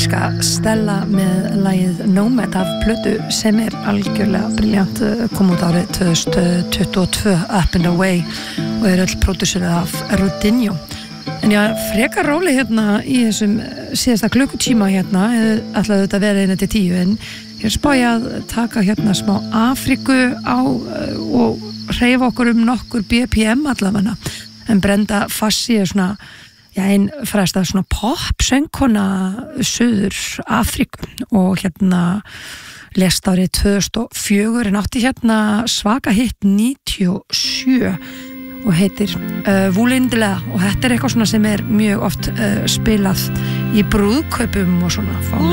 Ameríska Stella með lagið Nomad af plötu sem algjörlega brilljant, kom út árið 2022, Up and Away, og öll pródúserað af Rudinho. En já, frekar róli hérna í þessum síðasta klukkutíma hérna, ætlaði þetta að vera 1-10, en ég spáði að taka hérna smá Afríku á og hreyfa okkur nokkur BPM allavega, en Brenda Fassi svona einn fræsta svona pop-söngkona Suður Afríku og hérna lést árið 2004 en átti hérna svaka hitt 97 og heitir Vulindela, og þetta eitthvað svona sem mjög oft spilað í brúðkaupum og svona.